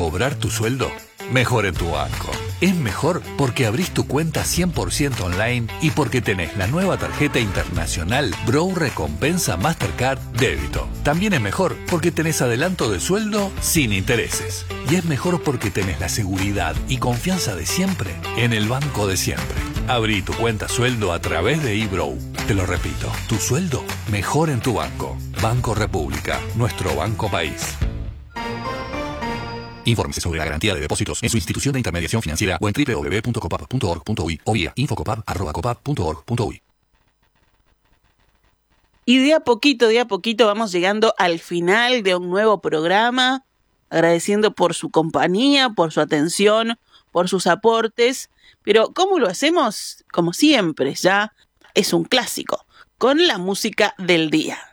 cobrar tu sueldo? Mejor en tu banco. Es mejor porque abrís tu cuenta 100% online y porque tenés la nueva tarjeta internacional Bro Recompensa Mastercard Débito. También es mejor porque tenés adelanto de sueldo sin intereses. Y es mejor porque tenés la seguridad y confianza de siempre en el banco de siempre. Abrí tu cuenta sueldo a través de eBrow. Te lo repito, tu sueldo mejor en tu banco. Banco República, nuestro banco país. Infórmese sobre la garantía de depósitos en su institución de intermediación financiera o en www.copap.org.uy o vía infocopap@copap.org.uy. Y de a poquito vamos llegando al final de un nuevo programa, agradeciendo por su compañía, por su atención, por sus aportes. Pero ¿cómo lo hacemos? Como siempre, ya es un clásico, con la música del día.